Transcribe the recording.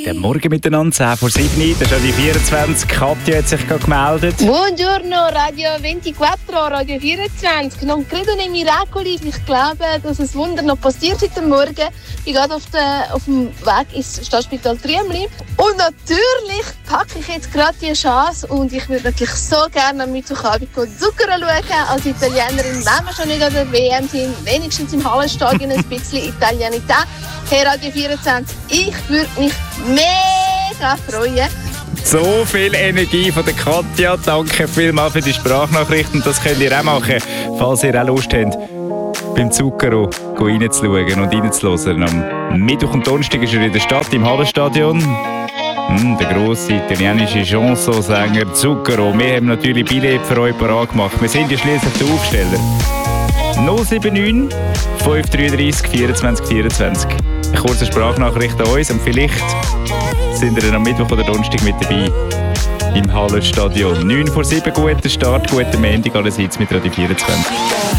Guten Morgen miteinander, 10 vor 7 Uhr, das ist die 24. Katja hat sich gerade gemeldet. Buongiorno, Radio 24, Radio 24. Non credo nei miracoli. Ich glaube, dass ein Wunder noch passiert heute Morgen. Ich bin gerade auf dem Weg ins Stadtspital Triemli. Und natürlich packe ich jetzt gerade die Chance und ich würde wirklich so gerne am Mittwochabend Zucker schauen. Als Italienerin, wenn wir schon nicht an der WM sind, wenigstens im Hallenstadion ein bisschen Italianität. Hey Radio 24, ich würde mich mega freuen. So viel Energie von der Katja. Danke vielmals für die Sprachnachrichten. Das könnt ihr auch machen, falls ihr auch Lust habt, beim Zucchero reinzuschauen und reinzuhören. Am Mittwoch und Donnerstag ist er in der Stadt, im Hallenstadion. Der grosse italienische Chansonsänger Zucchero. Wir haben natürlich Billett für euch parat gemacht. Wir sind ja schliesslich der Aufsteller. 079 533 24 24. Eine kurze Sprachnachricht an uns und vielleicht sind ihr am Mittwoch oder Donnerstag mit dabei im Hallenstadion. 9 vor 7, guter Start, guten Montag, allerseits mit Radio 24.